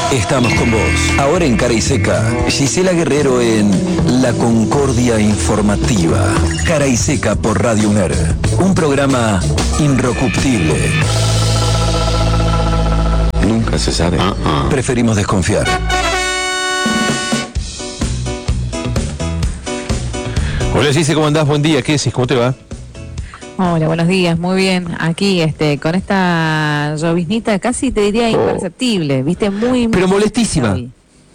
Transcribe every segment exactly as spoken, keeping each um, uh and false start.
Estamos con vos. Ahora en Cara y Seca, Gisela Guerrero en La Concordia Informativa. Cara y Seca por Radio UNER. Un programa inrocuptible. Nunca se sabe. Uh-uh. Preferimos desconfiar. Hola Gise, ¿cómo andás? Buen día, ¿qué decís? ¿Cómo te va? Hola, buenos días, muy bien. Aquí, este, con esta lloviznita casi te diría imperceptible, viste, muy... Pero muy molestísima. Eh,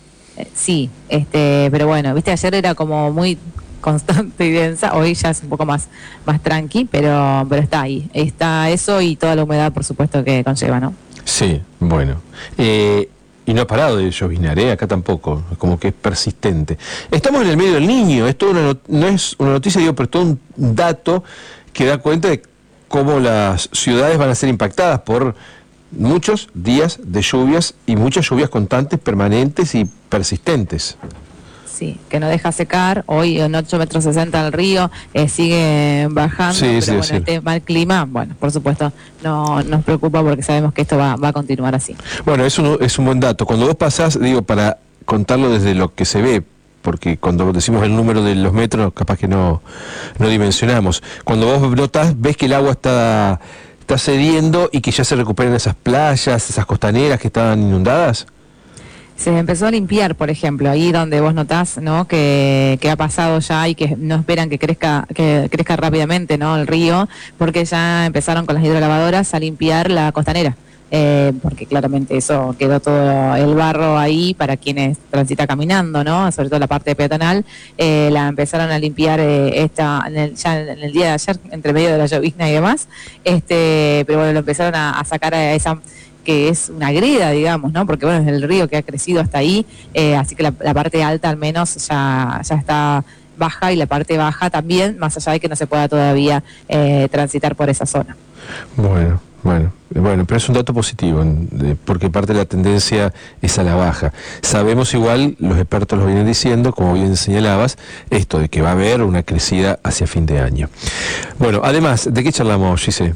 sí, este, pero bueno, viste, ayer era como muy constante y densa, hoy ya es un poco más, más tranqui, pero, pero está ahí, está eso y toda la humedad, por supuesto, que conlleva, ¿no? Sí, bueno. Eh, y no ha parado de lloviznar, ¿eh? Acá tampoco, como que es persistente. Estamos en el medio del Niño, esto una not- no es una noticia, digo, pero todo un dato que da cuenta de cómo las ciudades van a ser impactadas por muchos días de lluvias y muchas lluvias constantes, permanentes y persistentes. Sí, que no deja secar, hoy en ocho metros sesenta el río, eh, sigue bajando, Sí, pero sí, bueno, sí. este mal clima, bueno, por supuesto, no nos preocupa porque sabemos que esto va, va a continuar así. Bueno, es un, es un buen dato. Cuando vos pasás, digo, para contarlo desde lo que se ve, porque cuando decimos el número de los metros, capaz que no, no dimensionamos. Cuando vos notás, ves que el agua está, está cediendo y que ya se recuperan esas playas, esas costaneras que estaban inundadas. Se empezó a limpiar, por ejemplo, ahí donde vos notás, ¿no?, que, que ha pasado ya y que no esperan que crezca que crezca rápidamente, ¿no?, el río, porque ya empezaron con las hidrolavadoras a limpiar la costanera. Eh, porque claramente eso quedó todo el barro ahí para quienes transitan caminando, ¿no? Sobre todo la parte peatonal, eh, la empezaron a limpiar eh, esta, en el, ya en el día de ayer, entre medio de la llovizna y demás, este, pero bueno, lo empezaron a, a sacar a esa, que es una greda, digamos, ¿no? Porque bueno, es el río que ha crecido hasta ahí, eh, así que la, la parte alta al menos ya, ya está baja y la parte baja también, más allá de que no se pueda todavía eh, transitar por esa zona. Bueno, bueno, bueno, pero es un dato positivo, porque parte de la tendencia es a la baja. Sabemos igual, los expertos lo vienen diciendo, como bien señalabas, esto de que va a haber una crecida hacia fin de año. Bueno, además, ¿de qué charlamos, Gise?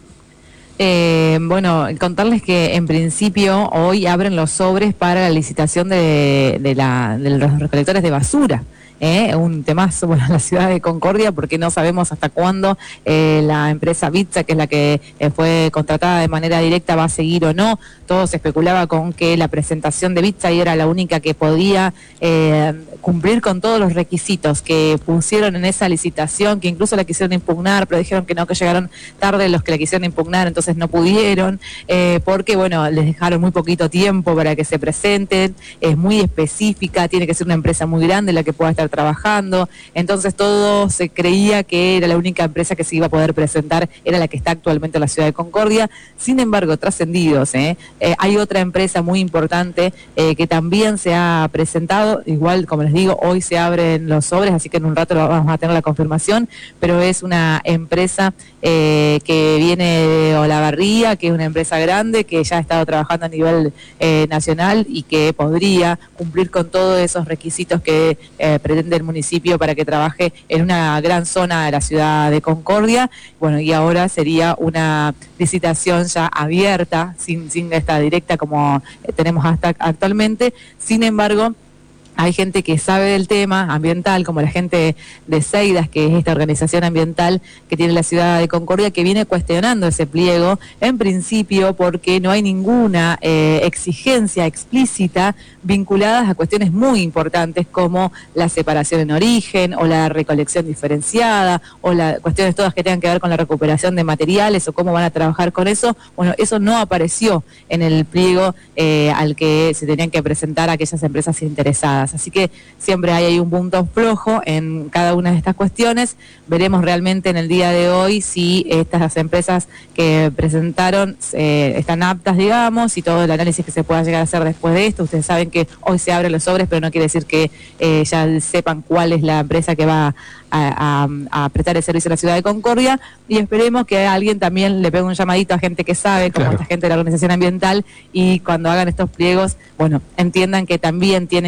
Eh, bueno, contarles que en principio hoy abren los sobres para la licitación de, de, la, de los recolectores de basura. Eh, un temazo para la ciudad de Concordia porque no sabemos hasta cuándo eh, la empresa Bitza, que es la que eh, fue contratada de manera directa, va a seguir o no. Todo se especulaba con que la presentación de Bitza era la única que podía eh, cumplir con todos los requisitos que pusieron en esa licitación, que incluso la quisieron impugnar, pero dijeron que no, que llegaron tarde los que la quisieron impugnar, entonces no pudieron, eh, porque bueno, les dejaron muy poquito tiempo para que se presenten, es muy específica, tiene que ser una empresa muy grande la que pueda estar trabajando, entonces todo se creía que era la única empresa que se iba a poder presentar, era la que está actualmente en la ciudad de Concordia. Sin embargo, trascendidos, ¿eh? Eh, hay otra empresa muy importante eh, que también se ha presentado, igual como les digo, hoy se abren los sobres, así que en un rato vamos a tener la confirmación, pero es una empresa eh, que viene de Olavarría, que es una empresa grande, que ya ha estado trabajando a nivel eh, nacional y que podría cumplir con todos esos requisitos que eh, pretende del municipio para que trabaje en una gran zona de la ciudad de Concordia. Bueno, y ahora sería una licitación ya abierta, sin, sin esta directa como tenemos hasta actualmente. Sin embargo, hay gente que sabe del tema ambiental, como la gente de Seidas, que es esta organización ambiental que tiene la ciudad de Concordia, que viene cuestionando ese pliego, en principio porque no hay ninguna eh, exigencia explícita vinculadas a cuestiones muy importantes como la separación en origen, o la recolección diferenciada, o las cuestiones todas que tengan que ver con la recuperación de materiales, o cómo van a trabajar con eso. Bueno, eso no apareció en el pliego eh, al que se tenían que presentar aquellas empresas interesadas. Así que siempre hay ahí un punto flojo en cada una de estas cuestiones. Veremos realmente en el día de hoy si estas empresas que presentaron eh, están aptas, digamos, y todo el análisis que se pueda llegar a hacer después de esto. Ustedes saben que hoy se abren los sobres, pero no quiere decir que eh, ya sepan cuál es la empresa que va a, a, a prestar el servicio a la ciudad de Concordia, y esperemos que alguien también le pegue un llamadito a gente que sabe, como claro. esta gente de la organización ambiental, y cuando hagan estos pliegos, bueno, entiendan que también tienen que pensar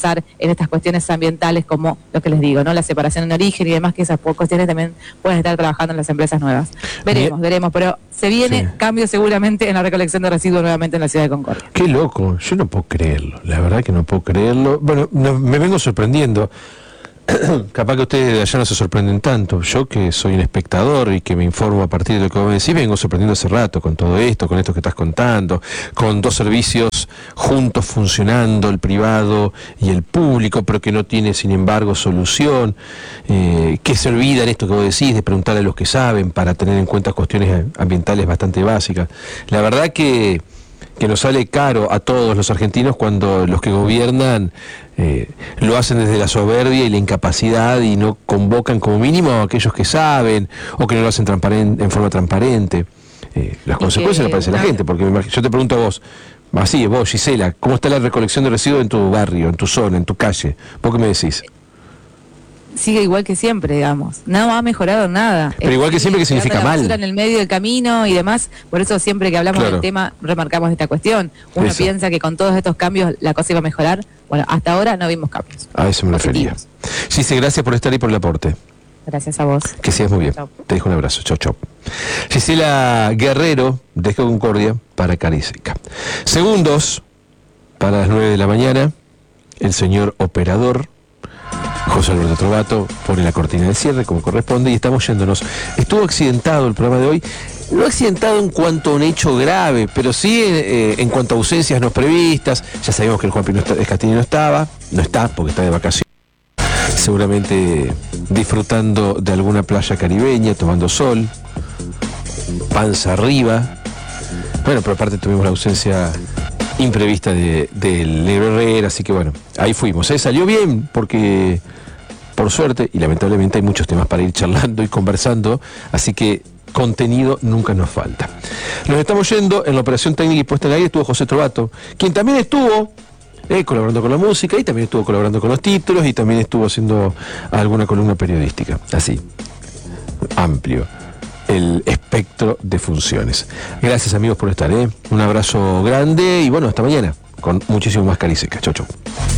avanzar en estas cuestiones ambientales como lo que les digo, ¿no? La separación en origen y demás, que esas cuestiones también pueden estar trabajando en las empresas nuevas. Veremos, Bien. veremos, pero se viene sí. cambio seguramente en la recolección de residuos nuevamente en la ciudad de Concordia. Qué loco, yo no puedo creerlo, la verdad que no puedo creerlo. Bueno, no, me vengo sorprendiendo. Capaz que ustedes de allá no se sorprenden tanto. Yo, que soy un espectador y que me informo a partir de lo que vos me decís, me vengo sorprendiendo hace rato con todo esto, con esto que estás contando, con dos servicios juntos funcionando, el privado y el público, pero que no tiene, sin embargo, solución, eh, que se olvida en esto que vos decís de preguntarle a los que saben para tener en cuenta cuestiones ambientales bastante básicas. La verdad que que nos sale caro a todos los argentinos cuando los que gobiernan eh, lo hacen desde la soberbia y la incapacidad y no convocan como mínimo a aquellos que saben o que no lo hacen transparente, en forma transparente. Eh, las y consecuencias le parece a la gente, porque me imagino, yo te pregunto a vos, así, vos, Gisela, ¿cómo está la recolección de residuos en tu barrio, en tu zona, en tu calle? ¿Vos qué me decís? Sigue igual que siempre, digamos. No ha mejorado nada. Pero igual que siempre, ¿qué significa mal? En el medio del camino y demás. Por eso siempre que hablamos claro. del tema remarcamos esta cuestión. Uno eso. piensa que con todos estos cambios la cosa iba a mejorar. Bueno, hasta ahora no vimos cambios. A eso me refería. Gise, gracias por estar y por el aporte. Gracias a vos. Que sigas muy bien. Chau. Te dejo un abrazo. Chau, chau. Gisela Guerrero, de Concordia, para Cariseca. Segundos para las nueve de la mañana. El señor operador José Alberto Trovato pone la cortina de cierre como corresponde y estamos yéndonos. Estuvo accidentado el programa de hoy, no accidentado en cuanto a un hecho grave, pero sí eh, en cuanto a ausencias no previstas. Ya sabíamos que el Juan Pino Escatini no estaba, no está porque está de vacaciones, seguramente disfrutando de alguna playa caribeña, tomando sol, panza arriba. Bueno, pero aparte tuvimos la ausencia imprevista del de, de Negro Herrera, así que bueno, ahí fuimos. ¿eh? Salió bien porque, por suerte, y lamentablemente hay muchos temas para ir charlando y conversando, así que contenido nunca nos falta. Nos estamos yendo. En la operación técnica y puesta en el aire estuvo José Trovato, quien también estuvo eh, colaborando con la música y también estuvo colaborando con los títulos y también estuvo haciendo alguna columna periodística, así, amplio el espectro de funciones. Gracias, amigos, por estar, ¿eh? Un abrazo grande y bueno, hasta mañana con muchísimo más Cariseca. Chau, chau.